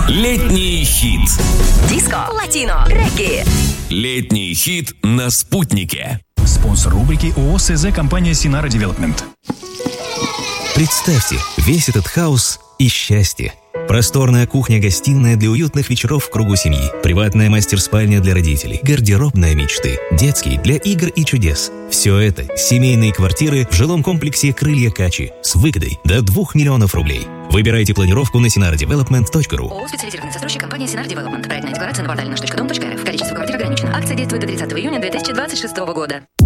Летний хит. Диско, латино, регги. Летний хит на «Спутнике». Спонсор рубрики ООО СЗ компания Sinara Development. Представьте, весь этот хаос и счастье. Просторная кухня-гостиная для уютных вечеров в кругу семьи, приватная мастер-спальня для родителей, гардеробная мечты, детский для игр и чудес. Все это – семейные квартиры в жилом комплексе «Крылья Качи» с выгодой до 2 миллионов рублей. Выбирайте планировку на sinaradevelopment.ru. ООО «Специализированный застройщик» компания Sinara Development. Проектная декларация на портале наш.дом.рф. Количество квартир ограничено. Акция действует до 30 июня 2026 года.